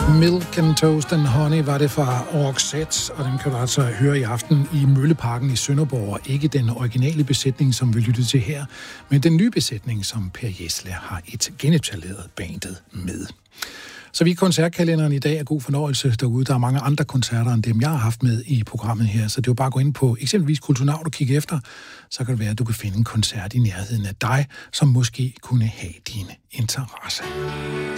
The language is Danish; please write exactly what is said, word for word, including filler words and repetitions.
Milk and Toast and Honey var det fra Roxette, og dem kan du altså høre i aften i Mølleparken i Sønderborg. Ikke den originale besætning, som vi lyttede til her, men den nye besætning, som Per Gessle har et genetableret bandet med. Så vi koncertkalenderen i dag er god fornøjelse derude. Der er mange andre koncerter end dem, jeg har haft med i programmet her, så det er jo bare at gå ind på eksempelvis Kulturnaut og kigge efter, så kan det være, at du kan finde en koncert i nærheden af dig, som måske kunne have dine interesse.